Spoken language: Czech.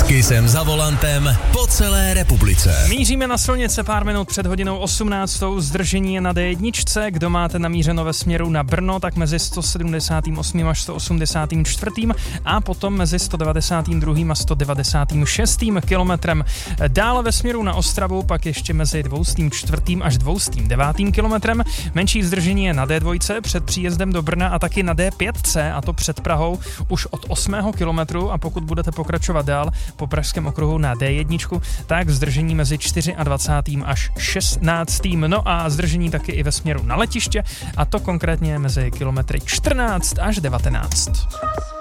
Kisem za volantem po celé republice. Míříme na silnice pár minut před hodinou 18. Zdržení je na D1. Kdo máte namířeno ve směru na Brno, tak mezi 178. až 184. a potom mezi 192. a 196. kilometrem. Dále ve směru na Ostravu pak ještě mezi 204. až 209. kilometrem. Menší zdržení je na D2 před příjezdem do Brna a taky na D5, a to před Prahou už od 8. kilometru, a pokud budete pokračovat dál po pražském okruhu na D1, tak zdržení mezi 24. až 16. No a zdržení taky i ve směru na letiště, a to konkrétně mezi kilometry 14 až 19.